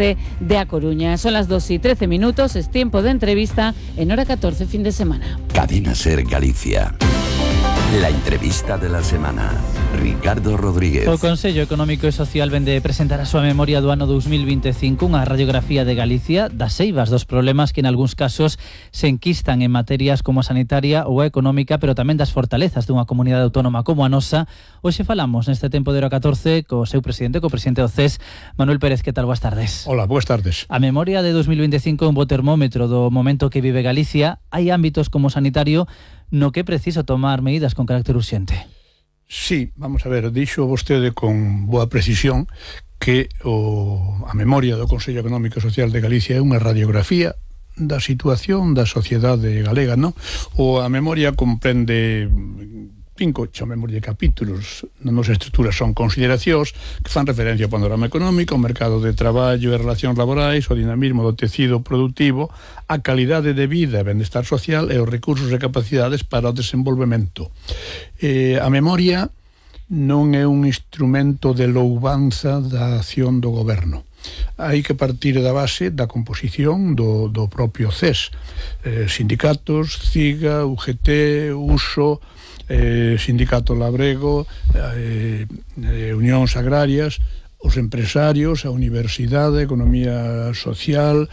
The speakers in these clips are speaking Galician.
oeste de A Coruña. Son las 2:13, es tiempo de entrevista en Hora 14, fin de semana. Cadena Ser Galicia. La entrevista de la semana. Ricardo Rodríguez. O Consello Económico e Social vende presentar a súa memoria do ano 2025, unha radiografía de Galicia das eivas dos problemas que en algúns casos se enquistan en materias como a sanitaria ou a económica, pero tamén das fortalezas dunha comunidade autónoma como a nosa. Hoxe falamos neste tempo de Hora 14 co seu presidente, co presidente do CES, Manuel Pérez. Que tal? Boas tardes. Hola, boas tardes. A memoria de 2025 é un bo termómetro do momento que vive Galicia. Hai ámbitos como o sanitario no que é preciso tomar medidas con carácter urxente. Sí, vamos a ver, dixo vostede con boa precisión que a memoria do Consello Económico e Social de Galicia é unha radiografía da situación da sociedade galega, non? O a memoria comprende 5, chamemos de capítulos. Na nosa estrutura son consideracións que fan referencia ao panorama económico, ao mercado de traballo e relacións laborais, ao dinamismo do tecido productivo, a calidade de vida e benestar social e os recursos e capacidades para o desenvolvemento. A memoria non é un instrumento de louvanza da acción do goberno. Hai que partir da base da composición do propio CES. Sindicatos, CIGA, UGT, USO, Sindicato Labrego, unións agrarias, os empresarios, a universidade, a economía social,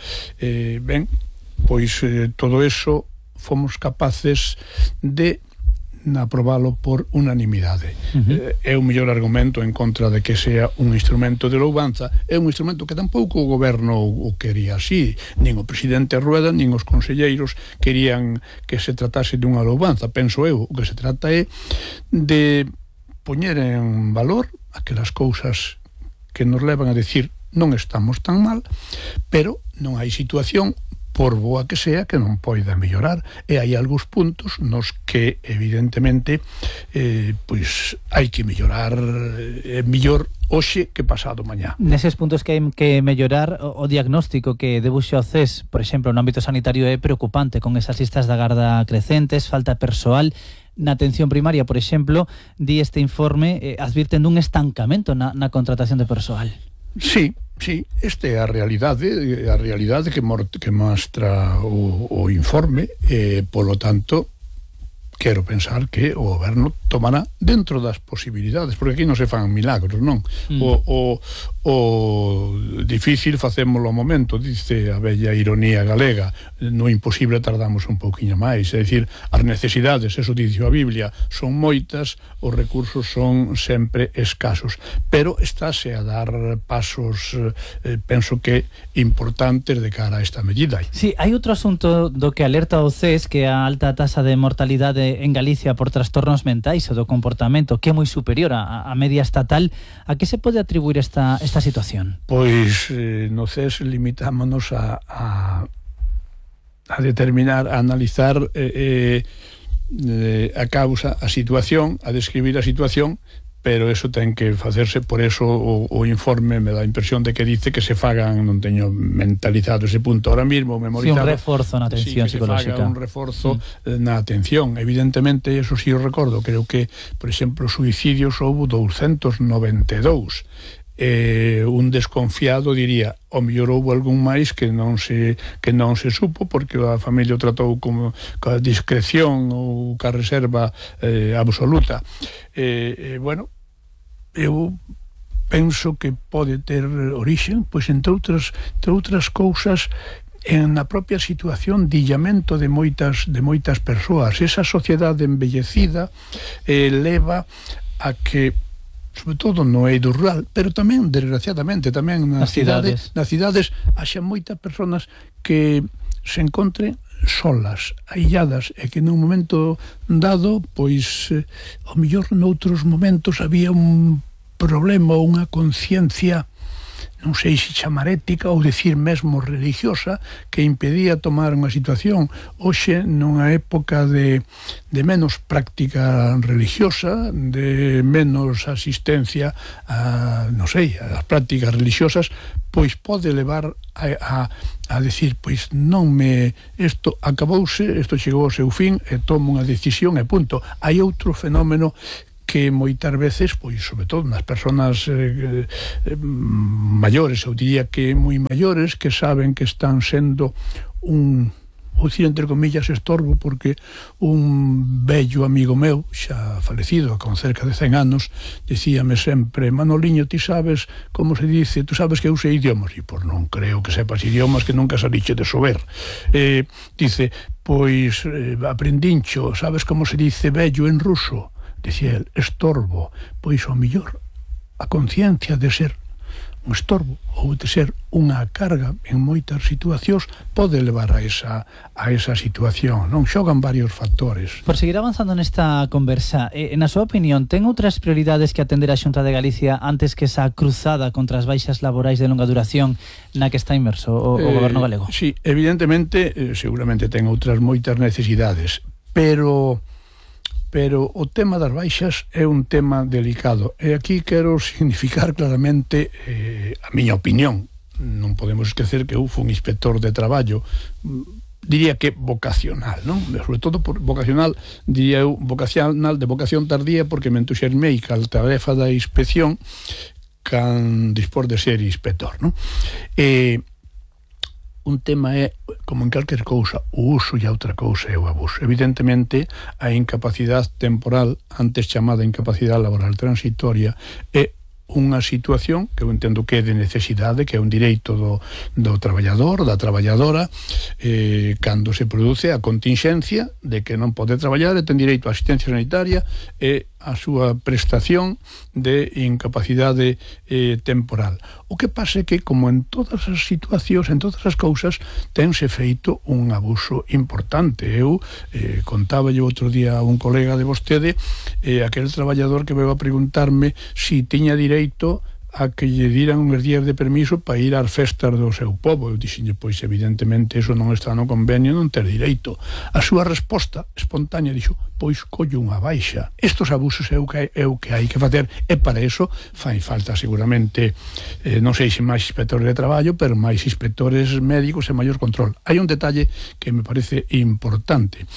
pois todo eso fomos capaces de aprobalo por unanimidade. É o mellor argumento en contra de que sea un instrumento de louvanza. É un instrumento que tampouco o goberno o quería así, nin o presidente Rueda nin os conselleiros querían que se tratase dunha louvanza. Penso eu, o que se trata é de poñer en valor aquelas cousas que nos levan a decir non estamos tan mal, pero non hai situación, por boa que sea, que non poida mellorar, e hai algúns puntos nos que evidentemente pois hai que mellorar, mellor hoxe que pasado mañá. Neses puntos que hai que mellorar, o diagnóstico que debuxa o CES, por exemplo, no ámbito sanitario, é preocupante, con esas listas de agarda crecentes, falta persoal. Na atención primaria, por exemplo, di este informe, advirten dun estancamento na contratación de persoal. Sí, esta é a realidade que mostra o informe, polo tanto quero pensar que o goberno tomará dentro das posibilidades, porque aquí non se fan milagros, non? O difícil facémolo ao momento, dice a bella ironía galega, no imposible tardamos un pouquiño máis, é dicir, as necesidades, eso dice a Biblia, son moitas, os recursos son sempre escasos, pero estáse a dar pasos, penso que importantes de cara a esta medida. Sí, hai outro asunto do que alerta o CES, que é a alta tasa de mortalidade en Galicia por trastornos mentais ou do comportamento, que é moi superior á media estatal. A que se pode atribuir esta situación? Pois no CES limitámonos a determinar, a analizar a causa, a situación, a describir a situación, pero eso ten que facerse, por eso o informe me dá a impresión de que dice que se fagan, non teño mentalizado ese punto ahora mismo, memorizado. Sí, un reforzo na atención psicolóxica. Que se faga un reforzo na atención. Evidentemente, eso sí o recordo, creo que, por exemplo, suicidios houve 292. Un desconfiado diría, o mellor houve algún máis que non se supo, porque a familia o tratou como ca discreción ou ca reserva absoluta. Bueno, eu penso que pode ter orixen, pois entre outras cousas, na propia situación de illamento de moitas persoas. Esa sociedade envellecida leva a que, sobre todo no eido rural, pero tamén, desgraciadamente, tamén nas cidades haxa moitas persoas que se encontren solas, ailladas, e que nun momento dado, pois, ao mellor noutros momentos había un problema ou unha conciencia, non sei se chamar ética ou dicir mesmo religiosa, que impedía tomar unha situación. Hoxe, nunha época de menos práctica religiosa, de menos asistencia a, non sei, as prácticas religiosas, pois pode levar a decir, pois non isto acabouse, isto chegou ao seu fin, e tomo unha decisión e punto. Hai outro fenómeno que moitas veces, pois sobre todo nas persoas maiores, eu diría que moi maiores, que saben que están sendo un, vou dicir entre comillas, estorbo, porque un vello amigo meu, xa falecido, con cerca de 100 anos, dicíame sempre: Manoliño, ti sabes como se dice, tú sabes que eu sei idiomas? E pois non creo que sepas idiomas, que nunca saliche de sober. Dice, pois aprendincho, sabes como se dice vello en ruso? Dicía el, estorbo. Pois o mellor a conciencia de ser un estorbo ou de ser unha carga en moitas situacións pode levar a esa situación, non? Xogan varios factores. Por seguir avanzando nesta conversa, na súa opinión, ten outras prioridades que atender a Xunta de Galicia antes que esa cruzada contra as baixas laborais de longa duración na que está inmerso o goberno galego? Sí, evidentemente, seguramente ten outras moitas necesidades, pero o tema das baixas é un tema delicado, e aquí quero significar claramente a miña opinión. Non podemos esquecer que eu fui un inspector de traballo, diría que vocacional, non? Sobre todo por vocacional, diría eu, vocacional de vocación tardía, porque me entusiasmei ca tarefa da inspección can dispor de ser inspector, non? Un tema é, como en calquer cousa, o uso, e a outra cousa é o abuso. Evidentemente, a incapacidade temporal, antes chamada incapacidade laboral transitoria, é unha situación que eu entendo que é de necesidade, que é un direito do traballador, da traballadora, cando se produce a contingencia de que non pode traballar e ten direito a asistencia sanitaria e a súa prestación de incapacidade temporal. O que pasa é que, como en todas as situacións, en todas as cousas, tense feito un abuso importante. Eu contaba outro día a un colega de vostede, aquel traballador que veio a preguntarme si tiña direito a que lle diran uns días de permiso para ir ás festas do seu pobo. Eu dixenlle, pois evidentemente eso non está no convenio, non ter direito. A súa resposta espontánea dixo, pois collo unha baixa. Estos abusos é o que hai que facer, e para eso fai falta seguramente, non sei se máis inspectores de traballo, pero máis inspectores médicos e maior control. Hai un detalle que me parece importante.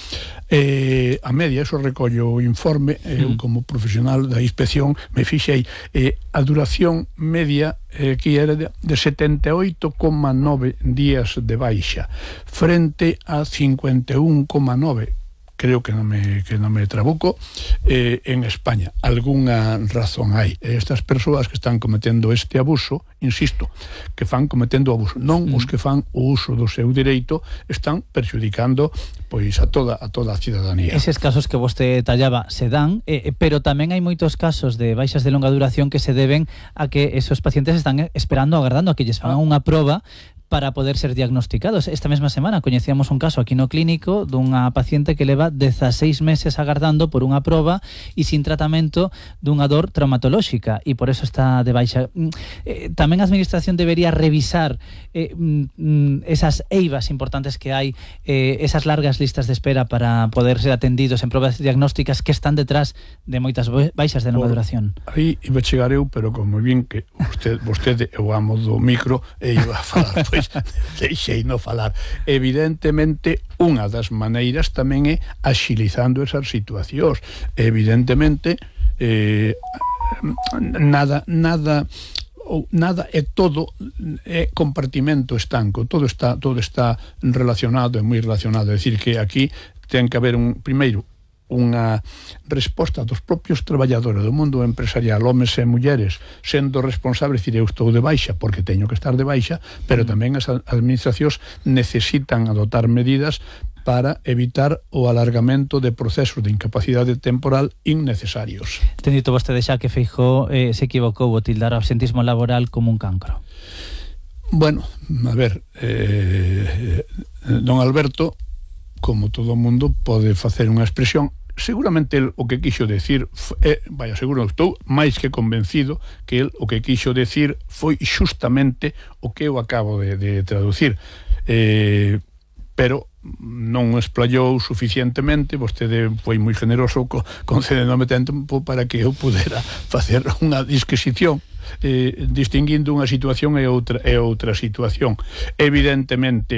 A media, eso recollo o informe, eu como profesional da inspección me fixei, a duración media que era de 78,9 días de baixa frente a 51,9, creo que non me trabuco, en España. Algúnha razón hai. Estas persoas que están cometendo este abuso, insisto, que fan cometendo abuso, non os que fan o uso do seu direito, están perxudicando pois a toda a cidadanía. Eses casos que vostede tallaba se dan, pero tamén hai moitos casos de baixas de longa duración que se deben a que esos pacientes están esperando, agardando a que lles fagan unha proba para poder ser diagnosticados. Esta mesma semana coñecíamos un caso aquí no clínico dunha paciente que leva 16 meses agardando por unha proba e sin tratamento dunha dor traumatolóxica, e por eso está de baixa. Tamén a administración debería revisar esas eivas importantes que hai, esas largas listas de espera para poder ser atendidos en probas diagnósticas que están detrás de moitas baixas de longa duración. Aí iba a chegar eu, pero como bien que vostede é o amo do micro e iba a falar, pois deixei no falar. Evidentemente, unha das maneiras tamén é axilizando esas situacións. Evidentemente, nada é todo é compartimento estanco, todo está relacionado, é moi relacionado, é dicir que aquí ten que haber primeiro unha resposta dos propios traballadores do mundo empresarial, homes e mulleres, sendo responsables, dicir, eu estou de baixa porque teño que estar de baixa, pero tamén as administracións necesitan adoptar medidas para evitar o alargamento de procesos de incapacidade temporal innecesarios. Ten dito vostede xa que Feijóo se equivocou ao tildar o absentismo laboral como un cancro. Bueno, a ver, don Alberto, como todo o mundo, pode facer unha expresión. Seguramente el o que quixo decir seguro, estou máis que convencido que el o que quixo decir foi xustamente o que eu acabo de traducir, pero non explayou suficientemente. Vostede foi moi generoso concedéndome tempo para que eu pudera facer unha disquisición, distinguindo unha situación e outra situación. Evidentemente,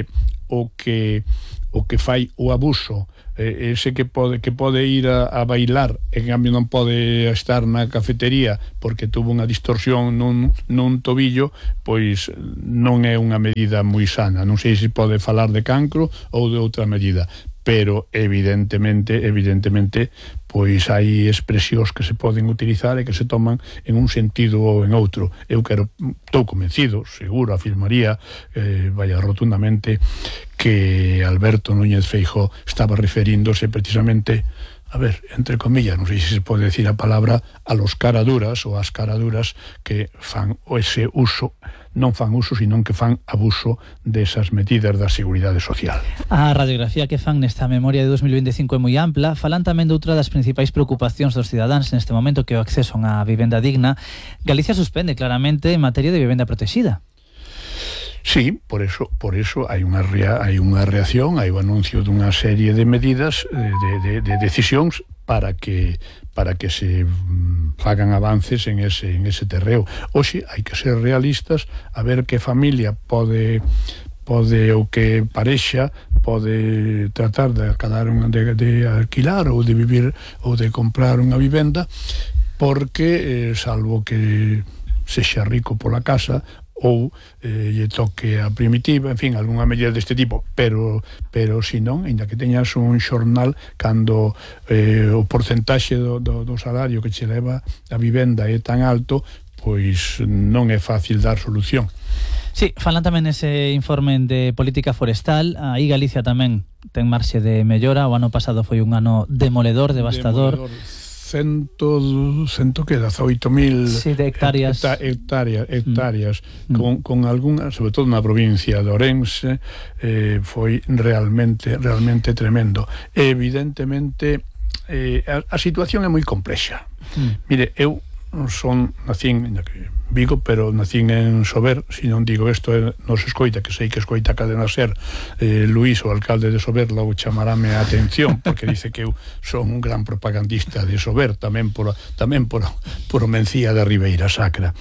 o que fai o abuso, ese que pode ir a bailar, en cambio non pode estar na cafetería porque tuvo unha distorsión nun tobillo, pois non é unha medida moi sana. Non sei se pode falar de cancro ou de outra medida, pero evidentemente pois hai expresións que se poden utilizar e que se toman en un sentido ou en outro. Eu estou convencido, seguro, afirmaría vaya rotundamente, que Alberto Núñez Feijóo estaba referíndose precisamente, a ver, entre comillas, non sei se se pode decir a palabra, a los caraduras ou as caraduras que fan ese uso, non fan uso, sino que fan abuso desas medidas da seguridade social. A radiografía que fan nesta memoria de 2025 é moi ampla. Falan tamén de outra das principais preocupacións dos cidadáns neste momento, que é o acceso a unha vivenda digna. Galicia suspende claramente en materia de vivenda protexida. Sí, por eso hai unha reacción, hai o anuncio dunha serie de medidas, de decisións para que se fagan avances en ese terreo. Hoxe hai que ser realistas, a ver que familia pode ou que parexa pode tratar de alquilar ou de vivir ou de comprar unha vivenda, porque salvo que sexa rico pola casa ou lle toque a primitiva, en fin, algunha medida deste tipo, pero si non, ainda que teñas un xornal, cando o porcentaxe do salario que che leva a vivenda é tan alto, pois non é fácil dar solución. Sí, falan tamén ese informe de política forestal. Aí Galicia tamén ten marxe de mellora. O ano pasado foi un ano demoledor, devastador. 18.000 hectáreas con algunhas, sobre todo na provincia de Ourense, foi realmente tremendo. Evidentemente a situación é moi complexa. Mire, eu nacín en Vigo, pero nacín en Sober. Se non digo isto non se escoita, que sei que escoita a cadena SER, Luís, o alcalde de Sober, logo chamarame a atención, porque dice que eu son un gran propagandista de Sober, tamén por o Mencía da Ribeira Sacra.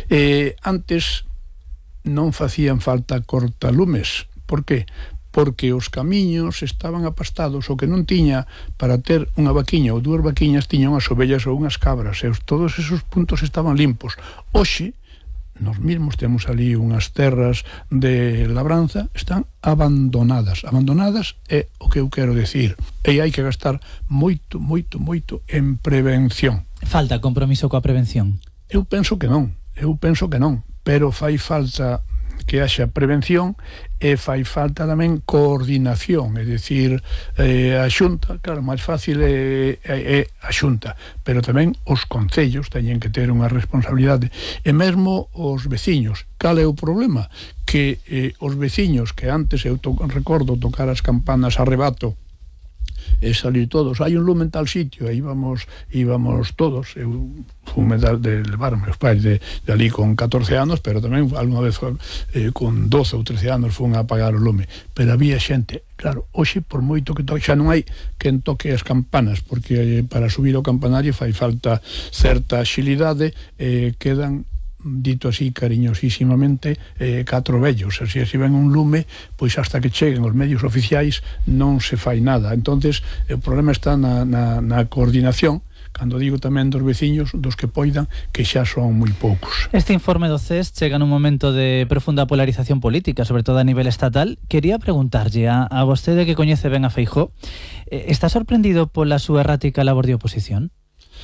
Antes non facían falta cortalumes. Por que? Porque os camiños estaban apastados. O que non tiña para ter unha vaquiña ou dúas vaquiñas tiña unhas ovellas ou unhas cabras, e todos esos puntos estaban limpos. Hoxe, nos mesmos temos ali unhas terras de labranza, están abandonadas é o que eu quero decir, e hai que gastar moito en prevención. Falta compromiso coa prevención? Eu penso que non, pero fai falta que haxa prevención e fai falta tamén coordinación, é dicir, a Xunta, claro, máis fácil é a Xunta, pero tamén os concellos teñen que ter unha responsabilidade, e mesmo os veciños. Cal é o problema? Que os veciños que antes eu recordo tocar as campanas a rebato e salir todos, hai un lume en tal sitio, e íbamos todos. Eu fume de levar meus pais de ali con 14 anos, pero tamén alguna vez con 12 ou 13 anos fun a apagar o lume, pero había xente. Claro, hoxe por moito que toque, xa non hai quen toque as campanas, porque para subir ao campanario fai falta certa axilidade, quedan, dito así cariñosísimamente, 4 vellos. Así ven un lume, pois hasta que cheguen os medios oficiais non se fai nada. Entonces o problema está na coordinación, cando digo tamén dos veciños, dos que poidan, que xa son moi poucos. Este informe do CES chega nun momento de profunda polarización política, sobre todo a nivel estatal. Quería preguntarlle a vostede, que coñece ben a Feijóo, está sorprendido pola súa errática labor de oposición?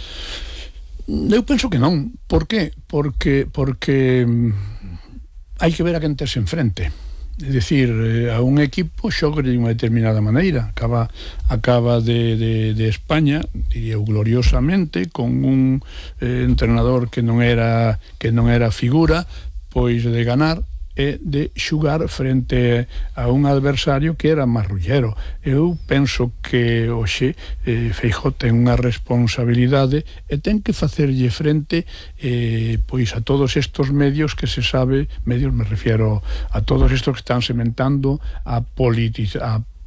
Eu penso que non. Por qué? Porque hai que ver a quen terse enfrente. É dicir, a un equipo xoga de unha determinada maneira. Acaba de España, diría eu, gloriosamente, con un entrenador que non era figura, pois de ganar e de xugar frente a un adversario que era marrullero. Eu penso que hoxe Feijóo ten unha responsabilidade e ten que facerlle frente pois a todos estos medios que se sabe, medios me refiero a todos estos que están sementando a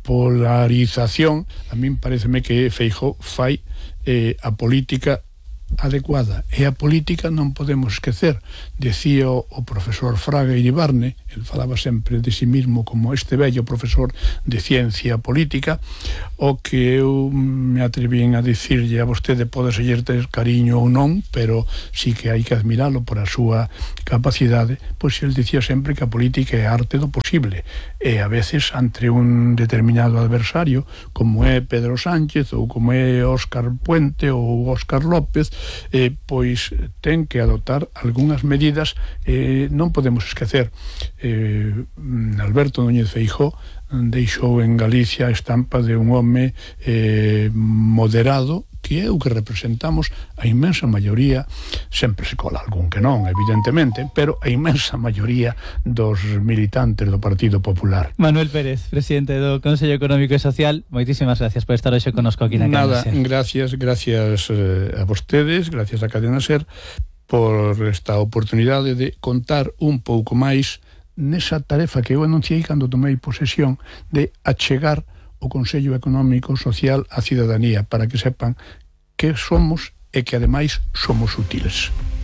polarización. A min pareceme que Feijóo fai a política adecuada. E a política non podemos esquecer, decía o profesor Fraga Iribarne, el falaba sempre de si mismo como este vello profesor de ciencia política, o que eu me atrevín a dicirlle a vostede pode seguir ter cariño ou non, pero sí que hai que admiralo por a súa capacidade, pois el dicía sempre que a política é a arte do posible, e a veces ante un determinado adversario como é Pedro Sánchez ou como é Óscar Puente ou Óscar López, pois ten que adoptar algunhas medidas. Non podemos esquecer, Alberto Núñez Feijóo deixou en Galicia a estampa de un home moderado, que é o que representamos a inmensa maioría, sempre se cola algún que non, evidentemente, pero a inmensa maioría dos militantes do Partido Popular. Manuel Pérez, presidente do Consello Económico e Social, moitísimas gracias por estar hoxe connosco aquí na Cadena Ser. Nada, gracias a vostedes, gracias a Cadena Ser por esta oportunidade de contar un pouco máis nesa tarefa que eu anunciei cando tomei posesión de achegar o Consello Económico Social á cidadanía para que sepan que somos e que ademais somos útiles.